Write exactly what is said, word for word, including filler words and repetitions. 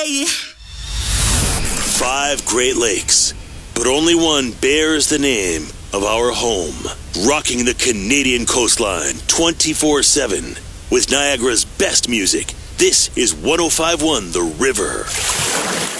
Five Great Lakes, but only one bears the name of our home. Rocking the Canadian coastline twenty-four seven with Niagara's best music. This is one oh five point one The River.